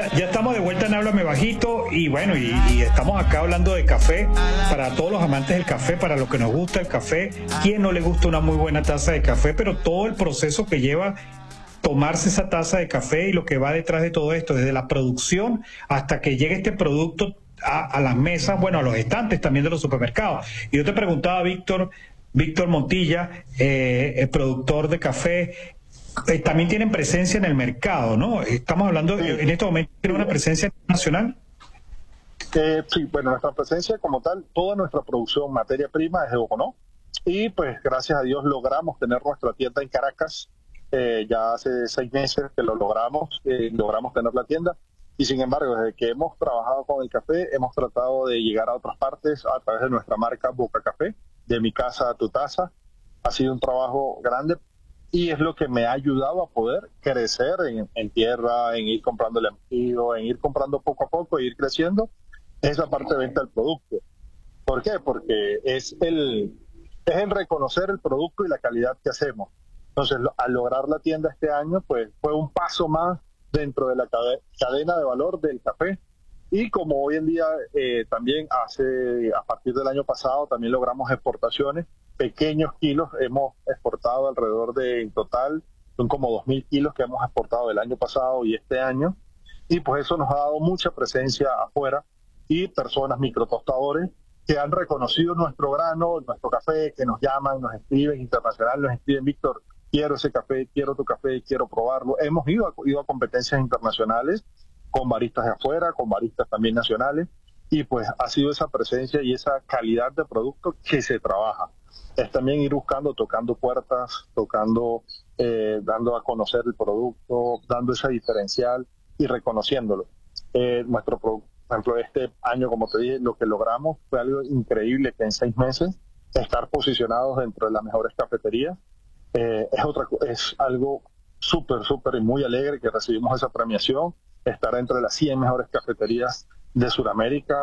Ya estamos de vuelta en Háblame Bajito y bueno, y estamos acá hablando de café para todos los amantes del café, para los que nos gusta el café, quién no le gusta una muy buena taza de café, pero todo el proceso que lleva tomarse esa taza de café y lo que va detrás de todo esto, desde la producción hasta que llegue este producto a las mesas, bueno, a los estantes también de los supermercados. Y yo te preguntaba, Víctor Montilla, el productor de café, también tienen presencia en el mercado, ¿no? Estamos hablando, Sí, en este momento, tiene una presencia nacional. sí, bueno, nuestra presencia como tal, toda nuestra producción, materia prima es de Boconó. Y pues gracias a Dios logramos tener nuestra tienda en Caracas. Ya hace 6 meses que lo logramos tener la tienda. Y sin embargo, desde que hemos trabajado con el café, hemos tratado de llegar a otras partes a través de nuestra marca Boca Café, de mi casa a tu taza. Ha sido un trabajo grande y es lo que me ha ayudado a poder crecer en tierra, en ir comprando el envío, en ir comprando poco a poco e ir creciendo esa parte de venta del producto. ¿Por qué? Porque es el reconocer el producto y la calidad que hacemos. Entonces, al lograr la tienda este año, pues fue un paso más dentro de la cadena de valor del café. Y como hoy en día también a partir del año pasado, también logramos exportaciones, pequeños kilos, hemos exportado alrededor de, en total, son como 2.000 kilos que hemos exportado el año pasado y este año. Y pues eso nos ha dado mucha presencia afuera y personas, microtostadores, que han reconocido nuestro grano, nuestro café, que nos llaman, nos escriben internacional, nos escriben, Víctor, quiero ese café, quiero tu café, quiero probarlo. Hemos ido a competencias internacionales con baristas de afuera, con baristas también nacionales, y pues ha sido esa presencia y esa calidad de producto que se trabaja. Es también ir buscando, tocando puertas, dando a conocer el producto, dando ese diferencial y reconociéndolo. Por ejemplo, este año, como te dije, lo que logramos fue algo increíble, que en 6 meses estar posicionados dentro de las mejores cafeterías. Es algo súper y muy alegre que recibimos esa premiación, estar entre las 100 mejores cafeterías de Sudamérica,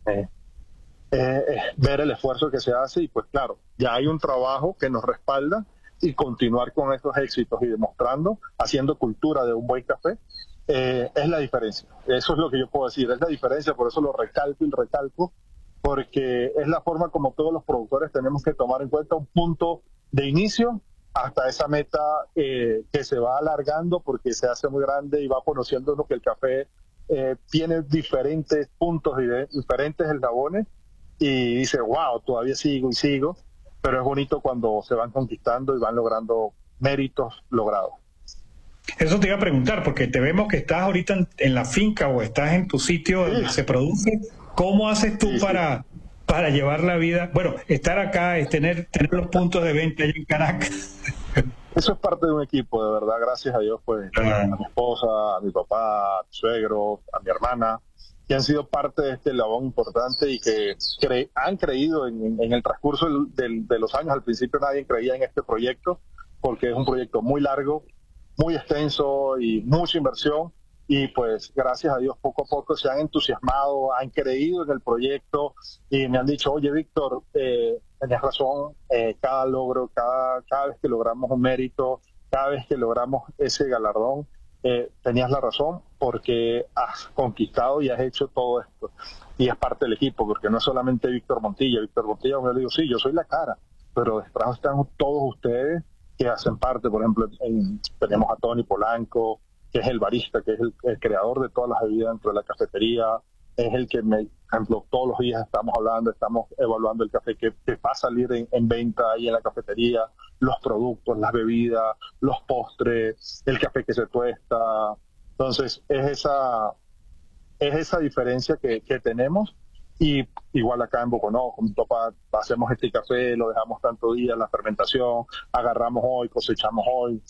ver el esfuerzo que se hace y pues claro, ya hay un trabajo que nos respalda y continuar con estos éxitos y demostrando, haciendo cultura de un buen café, es la diferencia. Eso es lo que yo puedo decir, es la diferencia, por eso lo recalco y recalco, porque es la forma como todos los productores tenemos que tomar en cuenta un punto de inicio hasta esa meta que se va alargando porque se hace muy grande y va conociendo uno que el café tiene diferentes puntos y diferentes eslabones y dice, wow, todavía sigo y sigo, pero es bonito cuando se van conquistando y van logrando méritos logrados. Eso te iba a preguntar, porque te vemos que estás ahorita en la finca o estás en tu sitio donde se produce. ¿Cómo haces tú para llevar la vida? Bueno, estar acá es tener los puntos de venta allá en Caracas. Eso es parte de un equipo, de verdad, gracias a Dios, pues a mi esposa, a mi papá, a mi suegro, a mi hermana, que han sido parte de este labor importante y que han creído en el transcurso de los años. Al principio nadie creía en este proyecto, porque es un proyecto muy largo, muy extenso y mucha inversión. Y pues gracias a Dios poco a poco se han entusiasmado, han creído en el proyecto y me han dicho, oye Víctor, tenías razón, cada logro, cada vez que logramos un mérito, cada vez que logramos ese galardón, tenías la razón porque has conquistado y has hecho todo esto. Y es parte del equipo, porque no es solamente Víctor Montilla, yo le digo, sí, yo soy la cara, pero detrás están todos ustedes que hacen parte. Por ejemplo, tenemos a Tony Polanco, que es el barista, que es el creador de todas las bebidas dentro de la cafetería, es el que, por ejemplo, todos los días estamos hablando, estamos evaluando el café que va a salir en venta ahí en la cafetería, los productos, las bebidas, los postres, el café que se tuesta. Entonces, es esa diferencia que tenemos. Y igual acá en Boconó, con mi papá, hacemos este café, lo dejamos tanto día, la fermentación, agarramos hoy, cosechamos hoy,